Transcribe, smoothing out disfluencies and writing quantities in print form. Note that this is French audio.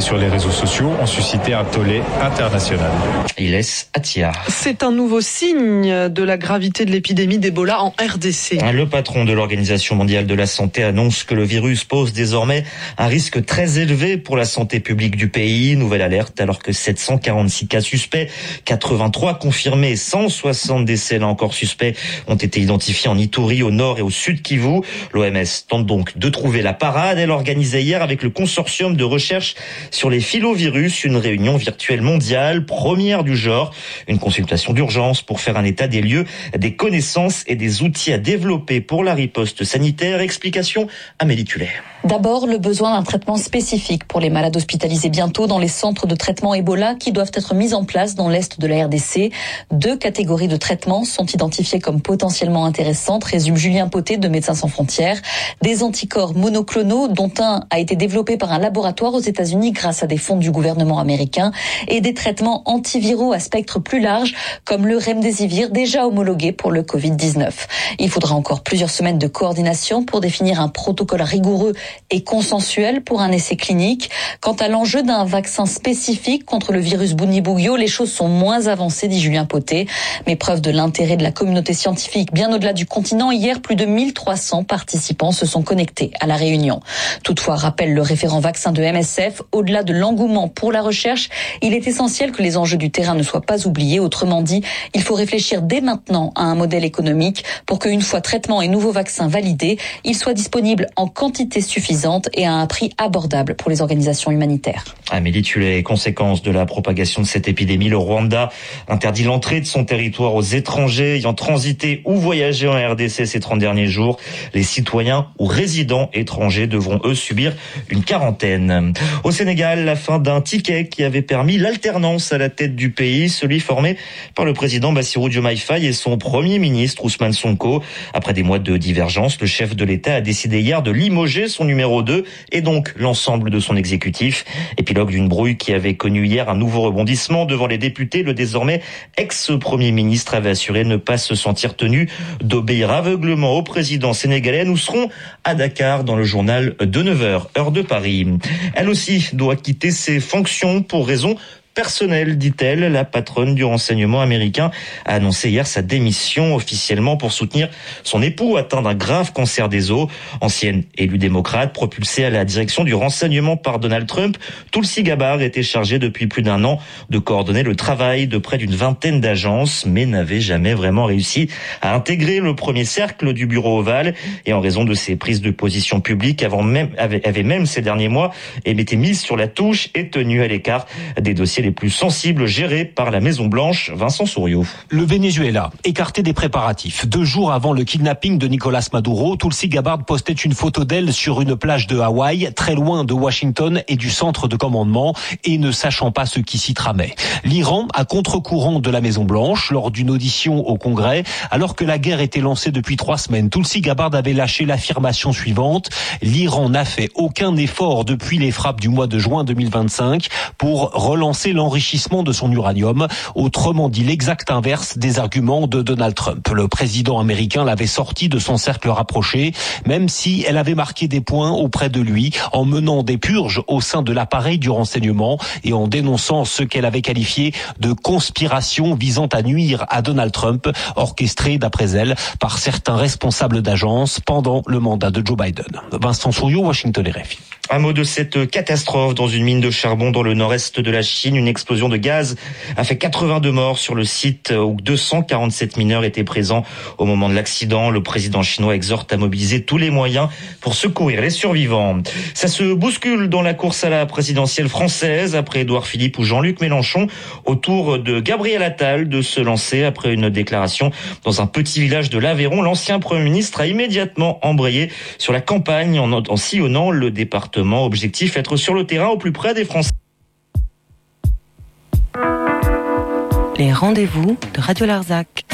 sur les réseaux sociaux ont suscité un tollé international. Il laisse Atia. C'est un nouveau signe de la gravité de l'épidémie d'Ebola en RDC. Le patron de l'Organisation mondiale de la santé annonce que le virus pose désormais un risque très élevé pour la santé publique du pays. Nouvelle alerte alors que 746 cas suspects, 83 confirmés, 160 décès là encore suspects ont été identifiés en Ituri, au nord et au sud Kivu. L'OMS tente donc de trouver la parade. Elle organisait hier avec le consortium de recherche sur les filovirus une réunion virtuelle mondiale, première du genre, une consultation d'urgence pour faire un état des lieux, des connaissances et des outils à développer pour la riposte sanitaire. Explication Amélie Tuller. D'abord, le besoin d'un traitement spécifique pour les malades hospitalisés bientôt dans les centres de traitement Ebola qui doivent être mis en place dans l'est de la RDC. 2 catégories de traitements sont identifiées comme potentiellement intéressantes, résume Julien Poté de Médecins sans frontières. Des anticorps monoclonaux, dont un a été développé par un laboratoire aux États-Unis grâce à des fonds du gouvernement américain, et des traitements antiviraux à spectre plus large, comme le Remdesivir, déjà homologué pour le Covid-19. Il faudra encore plusieurs semaines de coordination pour définir un protocole rigoureux et consensuel pour un essai clinique. Quant à l'enjeu d'un vaccin spécifique contre le virus Bundibugyo, les choses sont moins avancées, dit Julien Poté. Mais preuve de l'intérêt de la communauté scientifique bien au-delà du continent, hier, plus de 1300 participants se sont connectés à la réunion. Toutefois, rappelle le référent vaccin de MSF, au-delà de l'engouement pour la recherche, il est essentiel que les enjeux du terrain ne soient pas oubliés. Autrement dit, il faut réfléchir dès maintenant à un modèle économique pour qu'une fois traitement et nouveaux vaccins validés, ils soient disponibles en quantité suffisante et à un prix abordable pour les organisations humanitaires. Amélie Tuller, conséquence de la propagation de cette épidémie, le Rwanda interdit l'entrée de son territoire aux étrangers ayant transité ou voyagé en RDC ces 30 derniers jours. Les citoyens ou résidents étrangers devront eux subir une quarantaine. Au Sénégal, la fin d'un ticket qui avait permis l'alternance à la tête du pays, celui formé par le président Bassirou Diomaye Faye et son premier ministre Ousmane Sonko. Après des mois de divergence, le chef de l'État a décidé hier de limoger son numéro 2 et donc l'ensemble de son exécutif. Épilogue d'une brouille qui avait connu hier un nouveau rebondissement devant les députés. Le désormais ex-premier ministre avait assuré ne pas se sentir tenu d'obéir aveuglement au président sénégalais. Nous serons à Dakar dans le journal de 9h, heure de Paris. Elle aussi doit quitter ses fonctions pour raison personnel, dit-elle. La patronne du renseignement américain a annoncé hier sa démission officiellement pour soutenir son époux atteint d'un grave cancer des os. Ancienne élue démocrate, propulsée à la direction du renseignement par Donald Trump, Tulsi Gabbard était chargée depuis plus d'un an de coordonner le travail de près d'une vingtaine d'agences, mais n'avait jamais vraiment réussi à intégrer le premier cercle du bureau ovale. Et en raison de ses prises de position publiques, avait même ces derniers mois été mise sur la touche et tenue à l'écart des dossiers les plus sensibles gérés par la Maison-Blanche. Vincent Souriau. Le Venezuela, écarté des préparatifs. 2 jours avant le kidnapping de Nicolas Maduro, Tulsi Gabbard postait une photo d'elle sur une plage de Hawaï, très loin de Washington et du centre de commandement, et ne sachant pas ce qui s'y tramait. L'Iran, à contre-courant de la Maison-Blanche, lors d'une audition au Congrès, alors que la guerre était lancée depuis 3 semaines, Tulsi Gabbard avait lâché l'affirmation suivante: l'Iran n'a fait aucun effort depuis les frappes du mois de juin 2025 pour relancer l'enrichissement de son uranium, autrement dit l'exact inverse des arguments de Donald Trump. Le président américain l'avait sortie de son cercle rapproché, même si elle avait marqué des points auprès de lui en menant des purges au sein de l'appareil du renseignement et en dénonçant ce qu'elle avait qualifié de conspiration visant à nuire à Donald Trump, orchestrée d'après elle par certains responsables d'agences pendant le mandat de Joe Biden. Vincent Souriau, Washington RFI. Un mot de cette catastrophe dans une mine de charbon dans le nord-est de la Chine. Une explosion de gaz a fait 82 morts sur le site où 247 mineurs étaient présents au moment de l'accident. Le président chinois exhorte à mobiliser tous les moyens pour secourir les survivants. Ça se bouscule dans la course à la présidentielle française après Édouard Philippe ou Jean-Luc Mélenchon. Au tour de Gabriel Attal de se lancer après une déclaration dans un petit village de l'Aveyron. L'ancien Premier ministre a immédiatement embrayé sur la campagne en sillonnant le département. Objectif, être sur le terrain au plus près des Français. Les rendez-vous de Radio Larzac.